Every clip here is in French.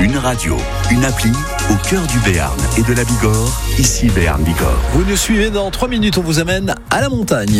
Une radio, une appli au cœur du Béarn et de la Bigorre, ici Béarn Bigorre. Vous nous suivez, dans 3 minutes, on vous amène à la montagne.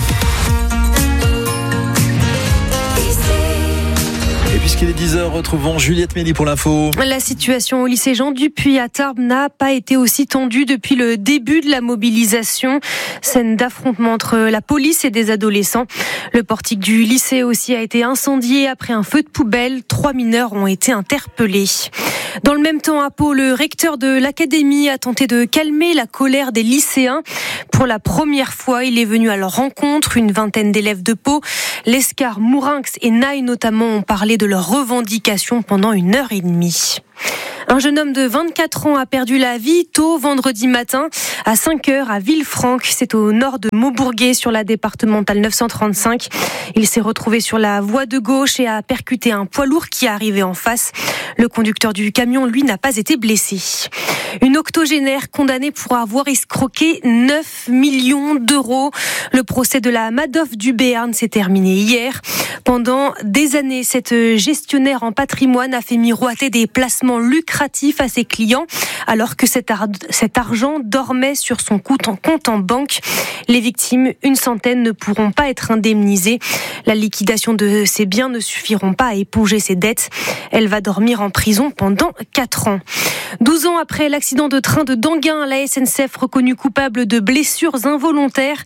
Et puisqu'il est 10h, retrouvons Juliette Méli pour l'info. La situation au lycée Jean Dupuy à Tarbes n'a pas été aussi tendue depuis le début de la mobilisation. Scène d'affrontement entre la police et des adolescents. Le portique du lycée aussi a été incendié après un feu de poubelle. 3 mineurs ont été interpellés. Dans le même temps, à Pau, le recteur de l'académie a tenté de calmer la colère des lycéens. Pour la première fois, il est venu à leur rencontre. Une vingtaine d'élèves de Pau, Lescar, Mourinx et Naï notamment, ont parlé de leurs revendications pendant 1h30. Un jeune homme de 24 ans a perdu la vie tôt vendredi matin à 5h à Villefranche. C'est au nord de Maubourguet sur la départementale 935. Il s'est retrouvé sur la voie de gauche et a percuté un poids lourd qui arrivait en face. Le conducteur du camion, lui, n'a pas été blessé. Une octogénaire condamnée pour avoir escroqué 9 millions d'euros. Le procès de la Madoff du Béarn s'est terminé hier. Pendant des années, cette gestionnaire en patrimoine a fait miroiter des placements lucratifs à ses clients, alors que cet argent dormait sur son compte en banque. Les victimes, une centaine, ne pourront pas être indemnisées. La liquidation de ses biens ne suffiront pas à éponger ses dettes. Elle va dormir en prison pendant 4 ans. 12 ans après l'accident de train de Danguin, la SNCF reconnue coupable de blessures involontaires.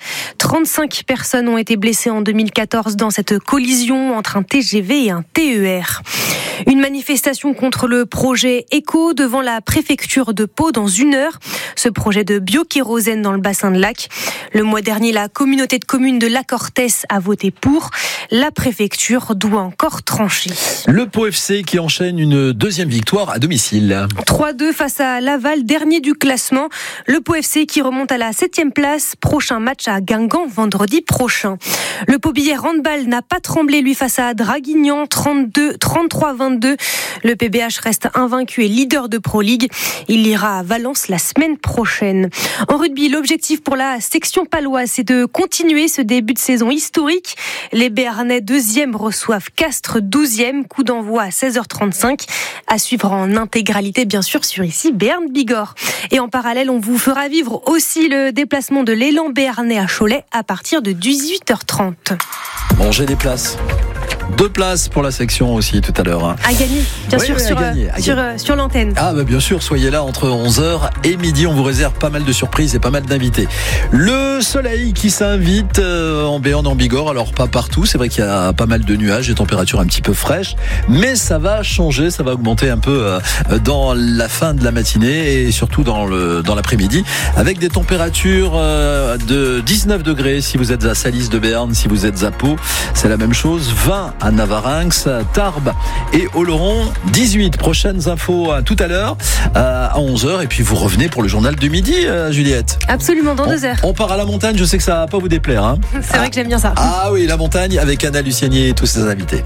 35 personnes ont été blessées en 2014 dans cette collision entre un TGV et un TER. Une manifestation contre le projet Éco devant la préfecture de Pau dans 1 heure. Ce projet de biokérosène dans le bassin de Lac. Le mois dernier, la communauté de communes de Lac-Orthez a voté pour. La préfecture doit encore trancher. Le Pau FC qui enchaîne une deuxième victoire à domicile. 3-2 face à Laval, dernier du classement. Le Pau FC qui remonte à la 7e place. Prochain match à Guingamp vendredi prochain. Le Pau Billet handball n'a pas tremblé lui face à Draguignan, 33-22. Le PBH reste invaincu et leader de Pro League. Il ira à Valence la semaine prochaine. En rugby, l'objectif pour la section paloise, c'est de continuer ce début de saison historique. Les Béarnais 2e reçoivent Castres 12e. Coup d'envoi à 16h35. À suivre en intégralité, bien sûr, sur ici Béarn Bigorre. Et en parallèle, on vous fera vivre aussi le déplacement de l'élan béarnais à Cholet à partir de 18h30. Bon, j'ai des places. 2 places pour la section aussi tout à l'heure. À gagner, bien sûr, sur l'antenne. Ah bah bien sûr, soyez là entre 11h et midi. On vous réserve pas mal de surprises et pas mal d'invités. Le soleil qui s'invite en Béarn, en Bigorre. Alors pas partout, c'est vrai qu'il y a pas mal de nuages, des températures un petit peu fraîches. Mais ça va changer, ça va augmenter un peu dans la fin de la matinée et surtout dans l'après-midi. Avec des températures de 19 degrés si vous êtes à Salis de Béarn, si vous êtes à Pau. C'est la même chose, 20 à Navarinx, Tarbes et Oloron. 18 prochaines infos tout à l'heure à 11h. Et puis vous revenez pour le journal de midi, Juliette. Absolument, dans 2 heures. On part à la montagne, je sais que ça va pas vous déplaire. Hein. C'est vrai que j'aime bien ça. Ah oui, la montagne avec Anna Luciani et tous ses invités.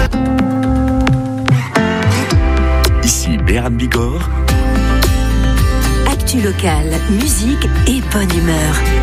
Ici Béarn Bigorre. Actu locale, musique et bonne humeur.